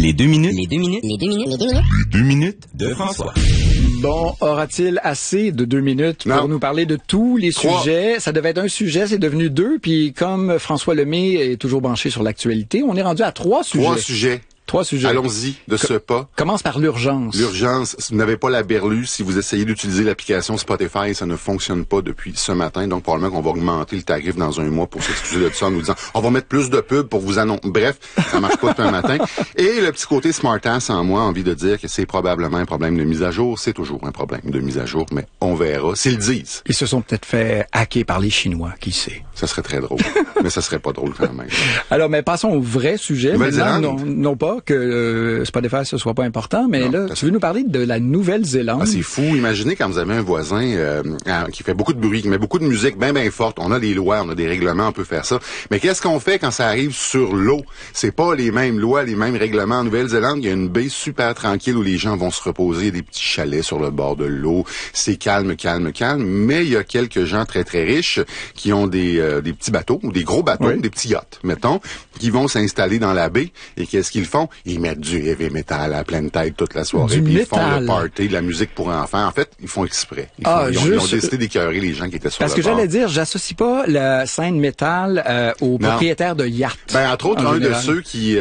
Les 2 minutes. Les 2 minutes. Les 2 minutes. Les 2 minutes. Les 2 minutes de François. Bon, aura-t-il assez de 2 minutes pour nous parler de tous les sujets? Ça devait être un sujet, c'est devenu 2. Puis comme François Lemay est toujours branché sur l'actualité, on est rendu à 3 sujets. 3 sujets. Allons-y de ce pas. Commence par l'urgence. L'urgence, si vous n'avez pas la berlue, si vous essayez d'utiliser l'application Spotify, ça ne fonctionne pas depuis ce matin. Donc, probablement qu'on va augmenter le tarif dans un mois pour s'excuser de ça en nous disant on va mettre plus de pubs pour vous annoncer. Bref, ça marche pas depuis un matin. Et le petit côté smartass en moi a envie de dire que c'est probablement un problème de mise à jour. C'est toujours un problème de mise à jour, mais on verra s'ils le disent. Ils se sont peut-être fait hacker par les Chinois, qui sait. Ça serait très drôle. Mais ça serait pas drôle quand même. Alors, mais passons au vrai sujet. Non pas que Spotify, ce soit pas important, mais non, là, tu veux nous parler de la Nouvelle-Zélande? Ah, c'est fou. Imaginez quand vous avez un voisin qui fait beaucoup de bruit, qui met beaucoup de musique bien forte. On a des lois, on a des règlements, on peut faire ça. Mais qu'est-ce qu'on fait quand ça arrive sur l'eau? C'est pas les mêmes lois, les mêmes règlements. En Nouvelle-Zélande, il y a une baie super tranquille où les gens vont se reposer, des petits chalets sur le bord de l'eau. C'est calme. Mais il y a quelques gens très, très riches qui ont des petits bateaux, ou des gros bateaux, des petits yachts, mettons, qui vont s'installer dans la baie. Et qu'est-ce qu'ils font? Ils mettent du heavy metal à pleine tête toute la soirée. Puis ils font le party, de la musique pour enfants. En fait, ils font exprès. Ils ont décidé d'écœurer les gens qui étaient sur le bord. Parce que j'allais dire, j'associe pas la scène métal aux propriétaires de yachts. Ben, entre autres, un de ceux qui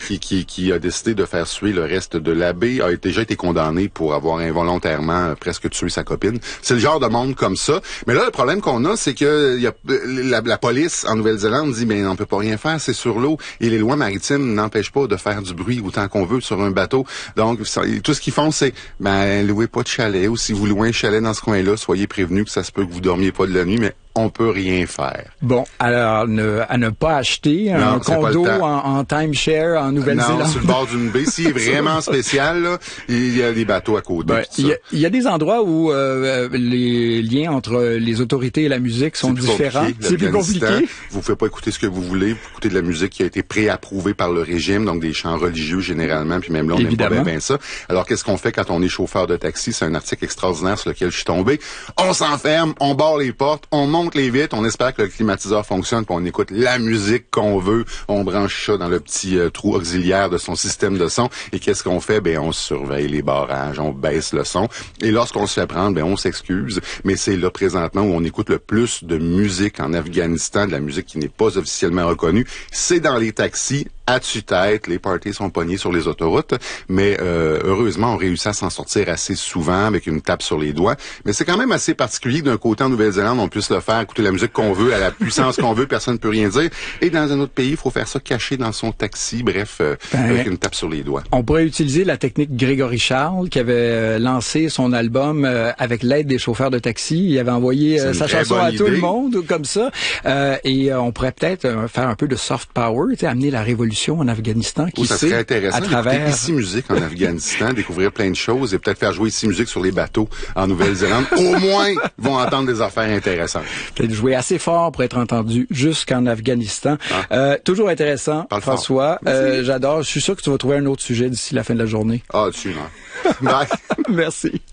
a décidé de faire suer le reste de la baie a déjà été condamné pour avoir involontairement presque tué sa copine. C'est le genre de monde comme ça. Mais là, le problème qu'on a, c'est que la police en Nouvelle-Zélande dit, ben, on peut pas rien faire, c'est sur l'eau. Et les lois maritimes n'empêchent pas de faire du bruit autant qu'on veut sur un bateau. Donc, tout ce qu'ils font, c'est, ben, louez pas de chalet, ou si vous louez un chalet dans ce coin-là, soyez prévenus que ça se peut que vous dormiez pas de la nuit, mais on peut rien faire. Bon, alors, à ne pas acheter un condo en timeshare en Nouvelle-Zélande. Non, sur le bord d'une baie. Si est vraiment spécial, là, il y a des bateaux à côté. Ben, il y a des endroits où les liens entre les autorités et la musique sont différents. C'est plus compliqué. Vous ne pouvez pas écouter ce que vous voulez. Vous écoutez de la musique qui a été préapprouvée par le régime, donc des chants religieux généralement, puis même là, on n'aime pas bien ça. Alors, qu'est-ce qu'on fait quand on est chauffeur de taxi? C'est un article extraordinaire sur lequel je suis tombé. On s'enferme, on barre les portes, on monte les vitres, on espère que le climatiseur fonctionne, puis on écoute la musique qu'on veut, on branche ça dans le petit trou auxiliaire de son système de son, et qu'est-ce qu'on fait? Ben, on surveille les barrages, on baisse le son, et lorsqu'on se fait prendre, ben, on s'excuse, mais c'est là présentement où on écoute le plus de musique en Afghanistan, de la musique qui n'est pas officiellement reconnue, c'est dans les taxis, à tue-tête, les parties sont pognés sur les autoroutes, mais heureusement, on réussit à s'en sortir assez souvent avec une tape sur les doigts. Mais c'est quand même assez particulier que d'un côté, en Nouvelle-Zélande, on puisse le faire, écouter la musique qu'on veut, à la puissance qu'on veut, personne ne peut rien dire. Et dans un autre pays, il faut faire ça caché dans son taxi, bref, avec une tape sur les doigts. On pourrait utiliser la technique Grégory Charles, qui avait lancé son album avec l'aide des chauffeurs de taxi. Il avait envoyé sa chanson à tout le monde, comme ça. Et on pourrait peut-être faire un peu de soft power, amener la révolution en Afghanistan, ça serait intéressant à travers Ici Musique en Afghanistan, découvrir plein de choses et peut-être faire jouer Ici Musique sur les bateaux en Nouvelle-Zélande. Au moins, ils vont entendre des affaires intéressantes. Peut-être jouer assez fort pour être entendu jusqu'en Afghanistan. Toujours intéressant, François. J'adore. Je suis sûr que tu vas trouver un autre sujet d'ici la fin de la journée. Ah, tu Bye. Merci.